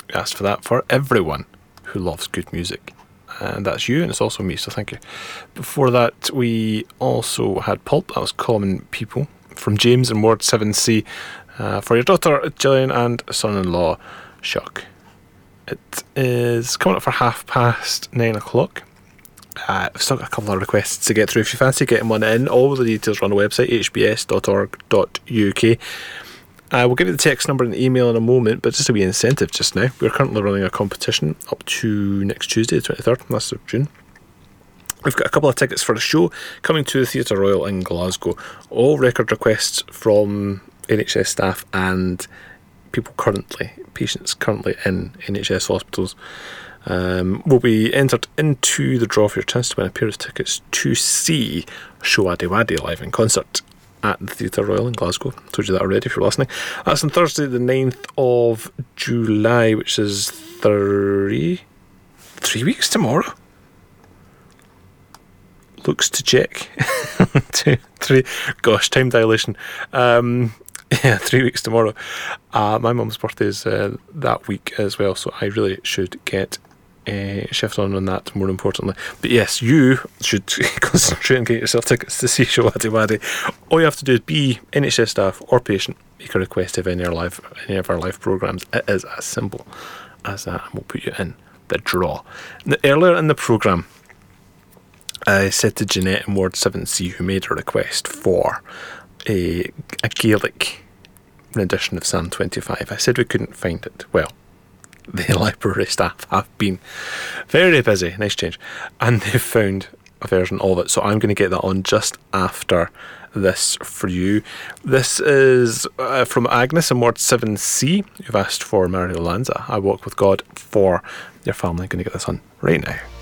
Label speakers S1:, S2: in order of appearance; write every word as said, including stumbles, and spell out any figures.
S1: We asked for that for everyone who loves good music. And that's you, and it's also me, so thank you. Before that, we also had Pulp, that was Common People, from James in Ward seven C, uh, for your daughter Gillian and son-in-law Chuck. It is coming up for half past nine o'clock. Uh, I've still got a couple of requests to get through. If you fancy getting one in, all the details are on the website, h b s dot org dot u k. I will give you the text number and the email in a moment, but just a wee incentive just now. We're currently running a competition up to next Tuesday, the twenty-third, that's of June. We've got a couple of tickets for a show coming to the Theatre Royal in Glasgow. All record requests from N H S staff and people currently, patients currently in N H S hospitals, um, will be entered into the draw for your chance to win a pair of tickets to see Showaddy Waddy live in concert at the Theatre Royal in Glasgow. Told you that already if you're listening. That's on Thursday the ninth of July, which is three, three weeks tomorrow. Looks to check. Two, three, gosh, time dilation. Um, yeah, three weeks tomorrow. Uh, my mum's birthday is uh, that week as well, so I really should get Uh, shift on on that, more importantly. But yes, you should concentrate and get yourself tickets to see Showaddy Waddy. All you have to do is be N H S staff or patient, make a request of any of our live, any of our live programmes. It is as simple as that, and we'll put you in the draw. Now, earlier in the programme, I said to Jeanette in Ward seven C, who made a request for a, a Gaelic rendition of Psalm twenty-five, I said we couldn't find it. Well, the library staff have been very busy, nice change, and they've found a version of it, so I'm going to get that on just after this for you. This is uh, from Agnes in Ward seven C, who've asked for Mario Lanza, I Walk With God, for your family. I'm going to get this on right now.